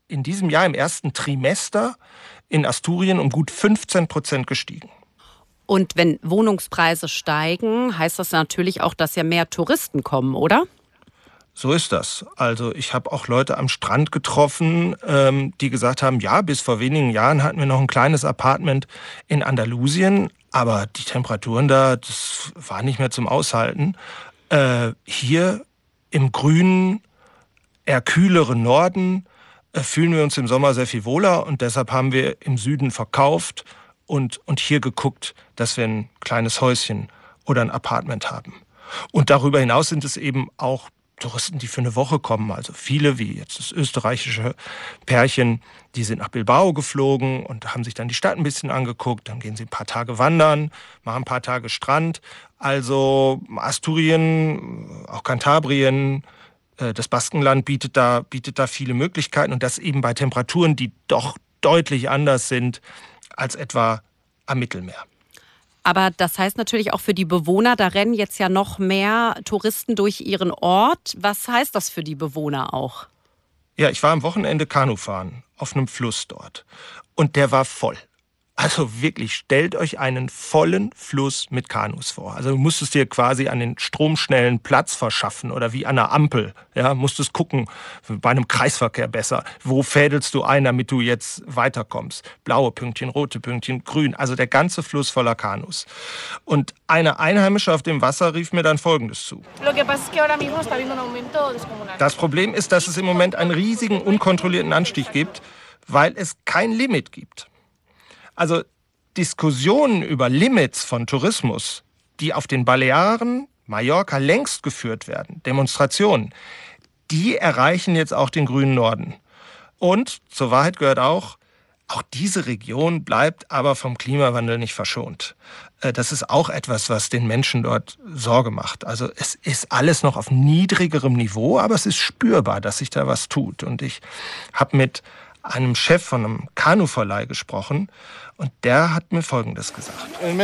in diesem Jahr im ersten Trimester in Asturien um gut 15% gestiegen. Und wenn Wohnungspreise steigen, heißt das natürlich auch, dass ja mehr Touristen kommen, oder? So ist das. Also ich habe auch Leute am Strand getroffen, die gesagt haben, ja, bis vor wenigen Jahren hatten wir noch ein kleines Apartment in Andalusien, aber die Temperaturen da, das war nicht mehr zum Aushalten. Hier im grünen, eher kühleren Norden fühlen wir uns im Sommer sehr viel wohler und deshalb haben wir im Süden verkauft und hier geguckt, dass wir ein kleines Häuschen oder ein Apartment haben. Und darüber hinaus sind es eben auch Touristen, die für eine Woche kommen. Also viele, wie jetzt das österreichische Pärchen, die sind nach Bilbao geflogen und haben sich dann die Stadt ein bisschen angeguckt. Dann gehen sie ein paar Tage wandern, machen ein paar Tage Strand. Also Asturien, auch Kantabrien, das Baskenland bietet da viele Möglichkeiten. Und das eben bei Temperaturen, die doch deutlich anders sind als etwa am Mittelmeer. Aber das heißt natürlich auch für die Bewohner, da rennen jetzt ja noch mehr Touristen durch ihren Ort. Was heißt das für die Bewohner auch? Ja, ich war am Wochenende Kanufahren auf einem Fluss dort und der war voll. Also wirklich, stellt euch einen vollen Fluss mit Kanus vor. Also du musstest dir quasi an den stromschnellen Platz verschaffen oder wie an einer Ampel. Ja, musstest gucken, bei einem Kreisverkehr besser. Wo fädelst du ein, damit du jetzt weiterkommst? Blaue Pünktchen, rote Pünktchen, grün. Also der ganze Fluss voller Kanus. Und eine Einheimische auf dem Wasser rief mir dann Folgendes zu. Das Problem ist, dass es im Moment einen riesigen, unkontrollierten Anstieg gibt, weil es kein Limit gibt. Also Diskussionen über Limits von Tourismus, die auf den Balearen, Mallorca längst geführt werden, Demonstrationen, die erreichen jetzt auch den grünen Norden. Und zur Wahrheit gehört auch diese Region bleibt aber vom Klimawandel nicht verschont. Das ist auch etwas, was den Menschen dort Sorge macht. Also es ist alles noch auf niedrigerem Niveau, aber es ist spürbar, dass sich da was tut. Und ich habe mit einem Chef von einem Kanuverleih gesprochen und der hat mir Folgendes gesagt. Im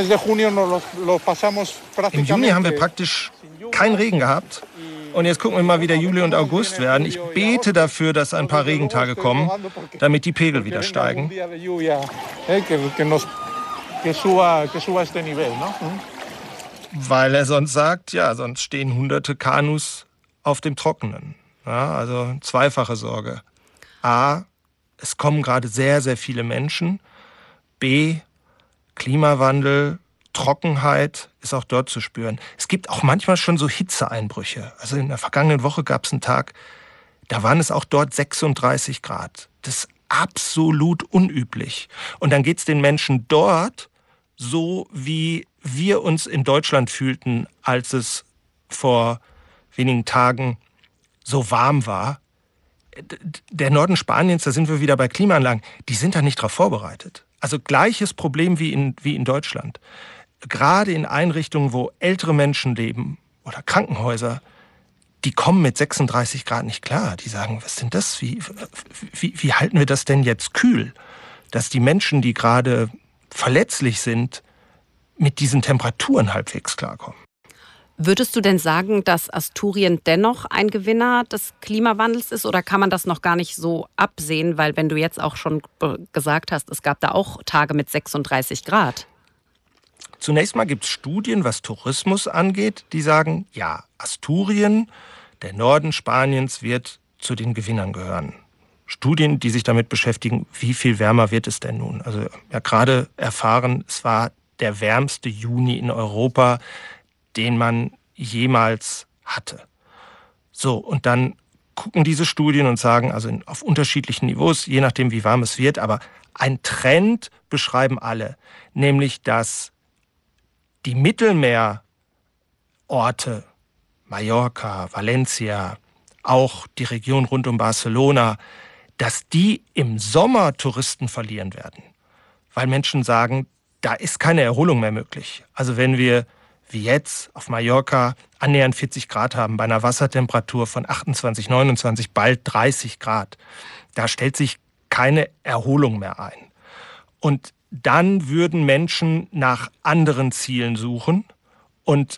Juni haben wir praktisch keinen Regen gehabt und jetzt gucken wir mal, wie der Juli und August werden. Ich bete dafür, dass ein paar Regentage kommen, damit die Pegel wieder steigen. Weil er sonst sagt, ja, sonst stehen hunderte Kanus auf dem Trockenen. Ja, also zweifache Sorge. A, es kommen gerade sehr, sehr viele Menschen. B, Klimawandel, Trockenheit ist auch dort zu spüren. Es gibt auch manchmal schon so Hitzeeinbrüche. Also in der vergangenen Woche gab es einen Tag, da waren es auch dort 36 Grad. Das ist absolut unüblich. Und dann geht es den Menschen dort so, wie wir uns in Deutschland fühlten, als es vor wenigen Tagen so warm war. Der Norden Spaniens, da sind wir wieder bei Klimaanlagen, die sind da nicht drauf vorbereitet. Also gleiches Problem wie in Deutschland. Gerade in Einrichtungen, wo ältere Menschen leben oder Krankenhäuser, die kommen mit 36 Grad nicht klar. Die sagen, was ist denn das? Wie halten wir das denn jetzt kühl? Dass die Menschen, die gerade verletzlich sind, mit diesen Temperaturen halbwegs klarkommen. Würdest du denn sagen, dass Asturien dennoch ein Gewinner des Klimawandels ist oder kann man das noch gar nicht so absehen? Weil wenn du jetzt auch schon gesagt hast, es gab da auch Tage mit 36 Grad. Zunächst mal gibt es Studien, was Tourismus angeht, die sagen, ja, Asturien, der Norden Spaniens, wird zu den Gewinnern gehören. Studien, die sich damit beschäftigen, wie viel wärmer wird es denn nun? Also ja, gerade erfahren, es war der wärmste Juni in Europa, den man jemals hatte. So, und dann gucken diese Studien und sagen, also auf unterschiedlichen Niveaus, je nachdem wie warm es wird, aber ein Trend beschreiben alle, nämlich dass die Mittelmeerorte, Mallorca, Valencia, auch die Region rund um Barcelona, dass die im Sommer Touristen verlieren werden. Weil Menschen sagen, da ist keine Erholung mehr möglich. Also wenn wir wie jetzt auf Mallorca annähernd 40 Grad haben, bei einer Wassertemperatur von 28, 29, bald 30 Grad. Da stellt sich keine Erholung mehr ein. Und dann würden Menschen nach anderen Zielen suchen und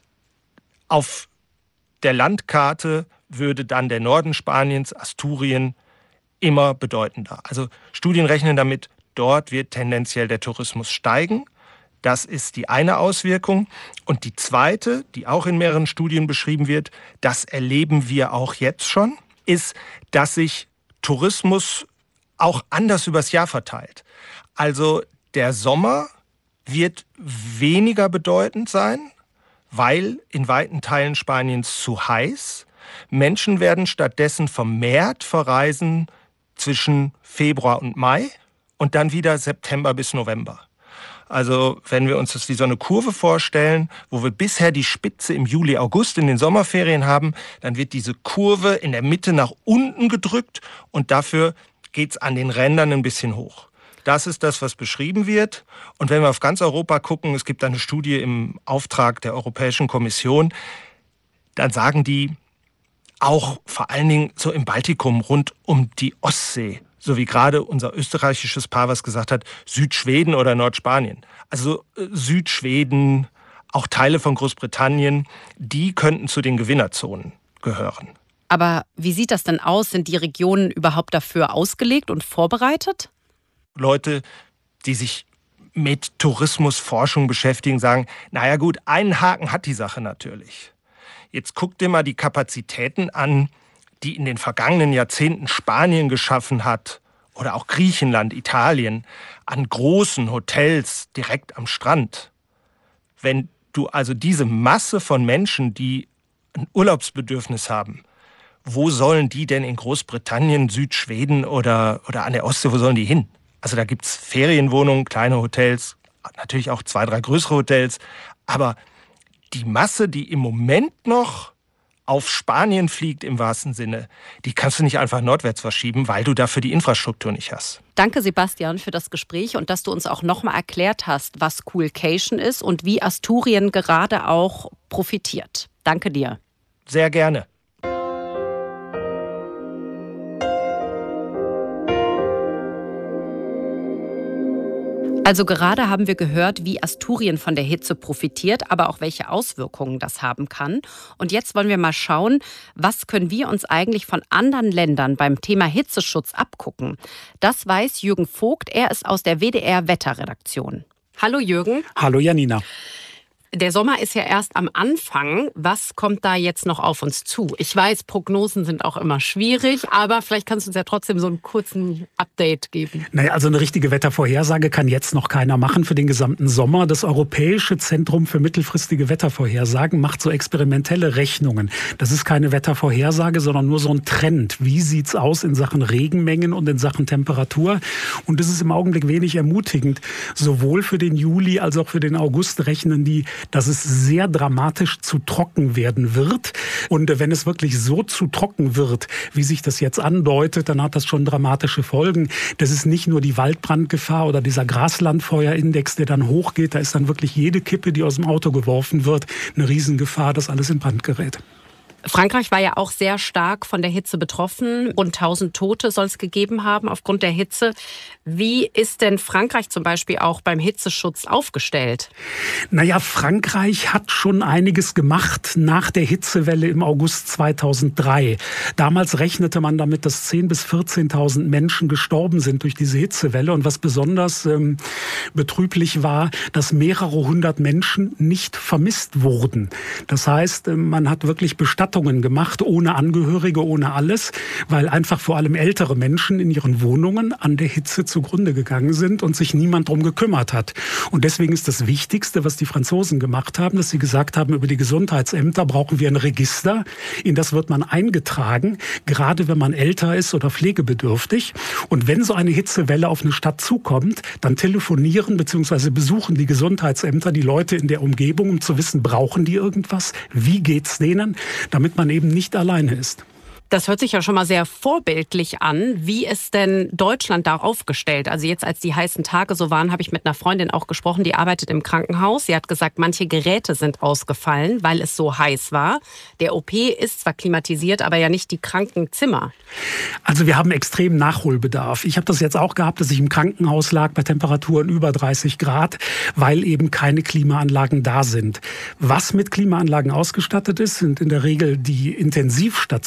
auf der Landkarte würde dann der Norden Spaniens, Asturien, immer bedeutender. Also Studien rechnen damit, dort wird tendenziell der Tourismus steigen. Das ist die eine Auswirkung. Und die zweite, die auch in mehreren Studien beschrieben wird, das erleben wir auch jetzt schon, ist, dass sich Tourismus auch anders übers Jahr verteilt. Also der Sommer wird weniger bedeutend sein, weil in weiten Teilen Spaniens zu heiß. Menschen werden stattdessen vermehrt verreisen zwischen Februar und Mai und dann wieder September bis November. Also wenn wir uns das wie so eine Kurve vorstellen, wo wir bisher die Spitze im Juli, August in den Sommerferien haben, dann wird diese Kurve in der Mitte nach unten gedrückt und dafür geht's an den Rändern ein bisschen hoch. Das ist das, was beschrieben wird. Und wenn wir auf ganz Europa gucken, es gibt eine Studie im Auftrag der Europäischen Kommission, dann sagen die auch vor allen Dingen so im Baltikum rund um die Ostsee, so wie gerade unser österreichisches Paar was gesagt hat, Südschweden oder Nordspanien. Also Südschweden, auch Teile von Großbritannien, die könnten zu den Gewinnerzonen gehören. Aber wie sieht das denn aus? Sind die Regionen überhaupt dafür ausgelegt und vorbereitet? Leute, die sich mit Tourismusforschung beschäftigen, sagen, naja gut, einen Haken hat die Sache natürlich. Jetzt guck dir mal die Kapazitäten an, die in den vergangenen Jahrzehnten Spanien geschaffen hat oder auch Griechenland, Italien, an großen Hotels direkt am Strand. Wenn du also diese Masse von Menschen, die ein Urlaubsbedürfnis haben, wo sollen die denn in Großbritannien, Südschweden oder an der Ostsee, wo sollen die hin? Also da gibt's Ferienwohnungen, kleine Hotels, natürlich auch 2, 3 größere Hotels. Aber die Masse, die im Moment noch auf Spanien fliegt im wahrsten Sinne, die kannst du nicht einfach nordwärts verschieben, weil du dafür die Infrastruktur nicht hast. Danke, Sebastian, für das Gespräch und dass du uns auch nochmal erklärt hast, was Coolcation ist und wie Asturien gerade auch profitiert. Danke dir. Sehr gerne. Also gerade haben wir gehört, wie Asturien von der Hitze profitiert, aber auch welche Auswirkungen das haben kann. Und jetzt wollen wir mal schauen, was können wir uns eigentlich von anderen Ländern beim Thema Hitzeschutz abgucken. Das weiß Jürgen Vogt, er ist aus der WDR-Wetterredaktion. Hallo Jürgen. Hallo Janina. Der Sommer ist ja erst am Anfang. Was kommt da jetzt noch auf uns zu? Ich weiß, Prognosen sind auch immer schwierig, aber vielleicht kannst du uns ja trotzdem so einen kurzen Update geben. Naja, also eine richtige Wettervorhersage kann jetzt noch keiner machen für den gesamten Sommer. Das Europäische Zentrum für mittelfristige Wettervorhersagen macht so experimentelle Rechnungen. Das ist keine Wettervorhersage, sondern nur so ein Trend. Wie sieht's aus in Sachen Regenmengen und in Sachen Temperatur? Und das ist im Augenblick wenig ermutigend. Sowohl für den Juli als auch für den August rechnen die, dass es sehr dramatisch zu trocken werden wird. Und wenn es wirklich so zu trocken wird, wie sich das jetzt andeutet, dann hat das schon dramatische Folgen. Das ist nicht nur die Waldbrandgefahr oder dieser Graslandfeuerindex, der dann hochgeht. Da ist dann wirklich jede Kippe, die aus dem Auto geworfen wird, eine Riesengefahr, dass alles in Brand gerät. Frankreich war ja auch sehr stark von der Hitze betroffen. Rund 1000 Tote soll es gegeben haben aufgrund der Hitze. Wie ist denn Frankreich zum Beispiel auch beim Hitzeschutz aufgestellt? Naja, Frankreich hat schon einiges gemacht nach der Hitzewelle im August 2003. Damals rechnete man damit, dass 10.000 bis 14.000 Menschen gestorben sind durch diese Hitzewelle. Und was besonders betrüblich war, dass mehrere hundert Menschen nicht vermisst wurden. Das heißt, man hat wirklich Bestattungen gemacht, ohne Angehörige, ohne alles, weil einfach vor allem ältere Menschen in ihren Wohnungen an der Hitze zugrunde gegangen sind und sich niemand drum gekümmert hat. Und deswegen ist das Wichtigste, was die Franzosen gemacht haben, dass sie gesagt haben, über die Gesundheitsämter brauchen wir ein Register, in das wird man eingetragen, gerade wenn man älter ist oder pflegebedürftig. Und wenn so eine Hitzewelle auf eine Stadt zukommt, dann telefonieren bzw. besuchen die Gesundheitsämter die Leute in der Umgebung, um zu wissen, brauchen die irgendwas, wie geht's denen, damit man eben nicht alleine ist. Das hört sich ja schon mal sehr vorbildlich an. Wie ist denn Deutschland da aufgestellt? Also jetzt, als die heißen Tage so waren, habe ich mit einer Freundin auch gesprochen, die arbeitet im Krankenhaus. Sie hat gesagt, manche Geräte sind ausgefallen, weil es so heiß war. Der OP ist zwar klimatisiert, aber ja nicht die Krankenzimmer. Also wir haben extrem Nachholbedarf. Ich habe das jetzt auch gehabt, dass ich im Krankenhaus lag bei Temperaturen über 30 Grad, weil eben keine Klimaanlagen da sind. Was mit Klimaanlagen ausgestattet ist, sind in der Regel die Intensivstationen.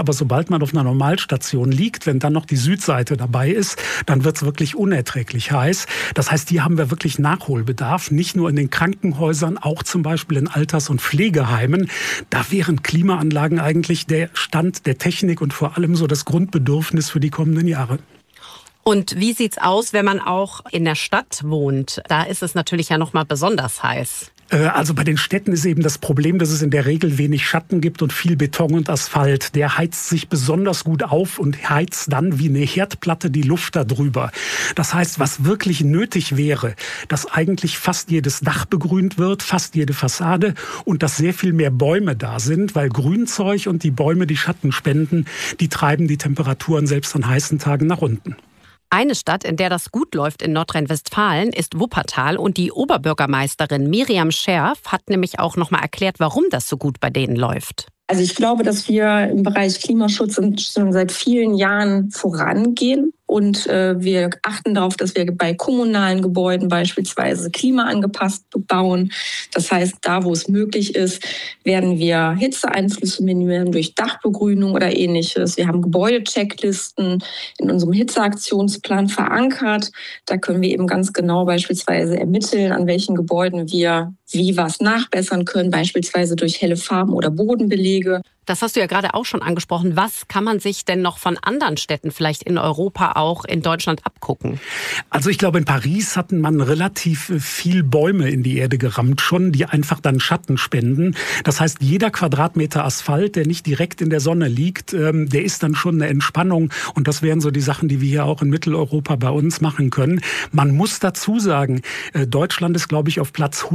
aber sobald man auf einer Normalstation liegt, wenn dann noch die Südseite dabei ist, dann wird es wirklich unerträglich heiß. Das heißt, hier haben wir wirklich Nachholbedarf, nicht nur in den Krankenhäusern, auch zum Beispiel in Alters- und Pflegeheimen. Da wären Klimaanlagen eigentlich der Stand der Technik und vor allem so das Grundbedürfnis für die kommenden Jahre. Und wie sieht's aus, wenn man auch in der Stadt wohnt? Da ist es natürlich ja noch mal besonders heiß. Also bei den Städten ist eben das Problem, dass es in der Regel wenig Schatten gibt und viel Beton und Asphalt. Der heizt sich besonders gut auf und heizt dann wie eine Herdplatte die Luft darüber. Das heißt, was wirklich nötig wäre, dass eigentlich fast jedes Dach begrünt wird, fast jede Fassade und dass sehr viel mehr Bäume da sind, weil Grünzeug und die Bäume, die Schatten spenden, die treiben die Temperaturen selbst an heißen Tagen nach unten. Eine Stadt, in der das gut läuft in Nordrhein-Westfalen, ist Wuppertal. Und die Oberbürgermeisterin Miriam Scherf hat nämlich auch noch mal erklärt, warum das so gut bei denen läuft. Also ich glaube, dass wir im Bereich Klimaschutz schon seit vielen Jahren vorangehen. Und wir achten darauf, dass wir bei kommunalen Gebäuden beispielsweise klimaangepasst bauen. Das heißt, da, wo es möglich ist, werden wir Hitzeeinflüsse minimieren durch Dachbegrünung oder Ähnliches. Wir haben Gebäudechecklisten in unserem Hitzeaktionsplan verankert. Da können wir eben ganz genau beispielsweise ermitteln, an welchen Gebäuden wir wie was nachbessern können, beispielsweise durch helle Farben oder Bodenbelege. Das hast du ja gerade auch schon angesprochen. Was kann man sich denn noch von anderen Städten vielleicht in Europa, auch in Deutschland abgucken? Also ich glaube, in Paris hatten man relativ viel Bäume in die Erde gerammt schon, die einfach dann Schatten spenden. Das heißt, jeder Quadratmeter Asphalt, der nicht direkt in der Sonne liegt, der ist dann schon eine Entspannung. Und das wären so die Sachen, die wir hier auch in Mitteleuropa bei uns machen können. Man muss dazu sagen, Deutschland ist, glaube ich, auf Platz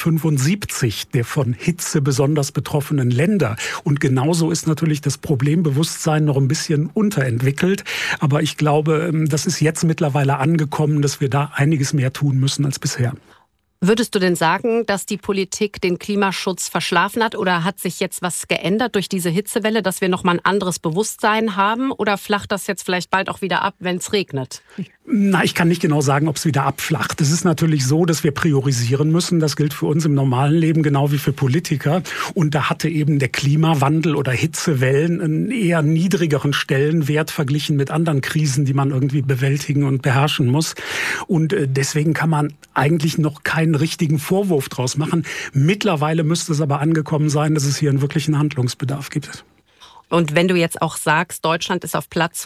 175 der von Hitze besonders betroffenen Länder. Und genauso ist natürlich das Problembewusstsein noch ein bisschen unterentwickelt. Aber ich glaube, das ist jetzt mittlerweile angekommen, dass wir da einiges mehr tun müssen als bisher. Würdest du denn sagen, dass die Politik den Klimaschutz verschlafen hat oder hat sich jetzt was geändert durch diese Hitzewelle, dass wir nochmal ein anderes Bewusstsein haben oder flacht das jetzt vielleicht bald auch wieder ab, wenn es regnet? Na, ich kann nicht genau sagen, ob es wieder abflacht. Es ist natürlich so, dass wir priorisieren müssen. Das gilt für uns im normalen Leben genau wie für Politiker. Und da hatte eben der Klimawandel oder Hitzewellen einen eher niedrigeren Stellenwert verglichen mit anderen Krisen, die man irgendwie bewältigen und beherrschen muss. Und deswegen kann man eigentlich noch keinen richtigen Vorwurf draus machen. Mittlerweile müsste es aber angekommen sein, dass es hier einen wirklichen Handlungsbedarf gibt. Und wenn du jetzt auch sagst, Deutschland ist auf Platz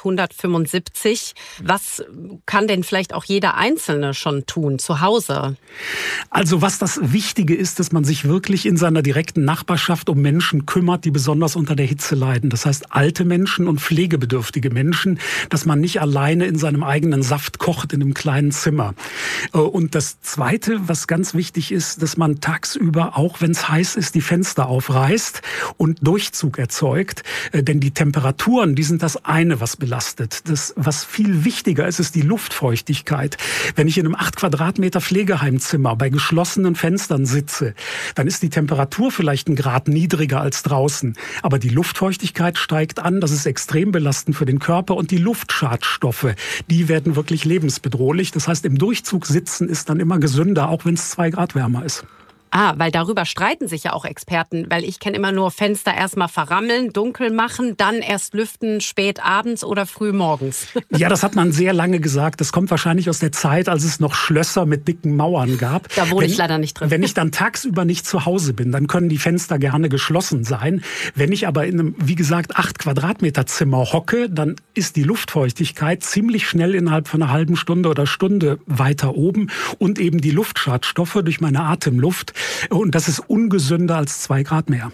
175, was kann denn vielleicht auch jeder Einzelne schon tun zu Hause? Also was das Wichtige ist, dass man sich wirklich in seiner direkten Nachbarschaft um Menschen kümmert, die besonders unter der Hitze leiden. Das heißt alte Menschen und pflegebedürftige Menschen, dass man nicht alleine in seinem eigenen Saft kocht in einem kleinen Zimmer. Und das Zweite, was ganz wichtig ist, dass man tagsüber, auch wenn es heiß ist, die Fenster aufreißt und Durchzug erzeugt. Denn die Temperaturen, die sind das eine, was belastet. Das, was viel wichtiger ist, ist die Luftfeuchtigkeit. Wenn ich in einem 8 Quadratmeter Pflegeheimzimmer bei geschlossenen Fenstern sitze, dann ist die Temperatur vielleicht 1 Grad niedriger als draußen. Aber die Luftfeuchtigkeit steigt an, das ist extrem belastend für den Körper. Und die Luftschadstoffe, die werden wirklich lebensbedrohlich. Das heißt, im Durchzug sitzen ist dann immer gesünder, auch wenn es 2 Grad wärmer ist. Weil darüber streiten sich ja auch Experten, weil ich kenne immer nur Fenster erstmal verrammeln, dunkel machen, dann erst lüften, spät abends oder früh morgens. Ja, das hat man sehr lange gesagt. Das kommt wahrscheinlich aus der Zeit, als es noch Schlösser mit dicken Mauern gab. Da wohne ich leider nicht drin. Wenn ich dann tagsüber nicht zu Hause bin, dann können die Fenster gerne geschlossen sein. Wenn ich aber in einem, wie gesagt, 8 Quadratmeter Zimmer hocke, dann ist die Luftfeuchtigkeit ziemlich schnell innerhalb von einer halben Stunde oder Stunde weiter oben und eben die Luftschadstoffe durch meine Atemluft. Und das ist ungesünder als 2 Grad mehr.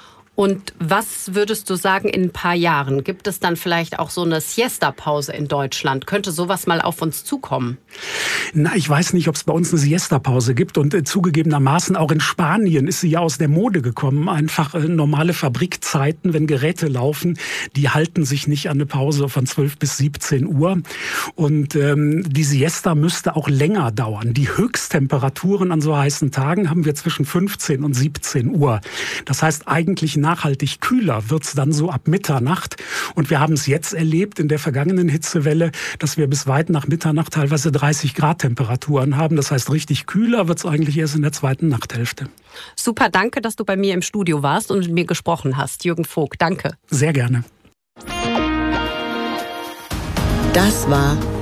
Und was würdest du sagen in ein paar Jahren? Gibt es dann vielleicht auch so eine Siesta-Pause in Deutschland? Könnte sowas mal auf uns zukommen? Na, ich weiß nicht, ob es bei uns eine Siesta-Pause gibt. Und zugegebenermaßen auch in Spanien ist sie ja aus der Mode gekommen. Einfach normale Fabrikzeiten, wenn Geräte laufen, die halten sich nicht an eine Pause von 12 bis 17 Uhr. Und die Siesta müsste auch länger dauern. Die Höchsttemperaturen an so heißen Tagen haben wir zwischen 15 und 17 Uhr. Das heißt eigentlich nachhaltig kühler wird's dann so ab Mitternacht. Und wir haben es jetzt erlebt in der vergangenen Hitzewelle, dass wir bis weit nach Mitternacht teilweise 30 Grad Temperaturen haben. Das heißt, richtig kühler wird's eigentlich erst in der zweiten Nachthälfte. Super, danke, dass du bei mir im Studio warst und mit mir gesprochen hast. Jürgen Vogt, danke. Sehr gerne. Das war